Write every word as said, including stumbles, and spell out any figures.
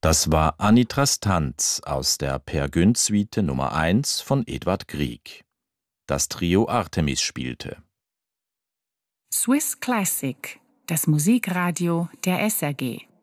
Das war Anitras Tanz aus der Peer Gynt Suite Nummer eins von Edvard Grieg. Das Trio Artemis spielte. Swiss Classic, das Musikradio der S R G.